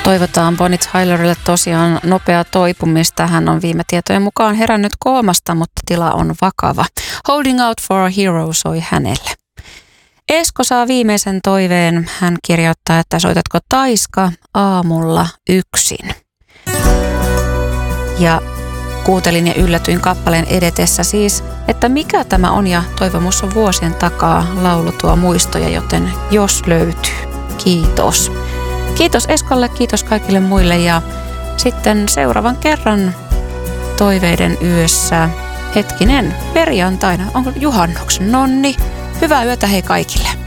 Toivotaan Bonnie Tylerille tosiaan nopeaa toipumista. Hän on viime tietojen mukaan herännyt koomasta, mutta tila on vakava. Holding Out for a Hero soi hänelle. Esko saa viimeisen toiveen. Hän kirjoittaa, että soitatko Taiska aamulla yksin. Ja kuuntelin ja yllätyin kappaleen edetessä siis, että mikä tämä on, ja toivomus on vuosien takaa. Laulu tuo muistoja, joten jos löytyy. Kiitos. Kiitos Eskolle, kiitos kaikille muille, ja sitten seuraavan kerran toiveiden yössä, perjantaina, onko juhannuksen? Nonni, hyvää yötä hei kaikille.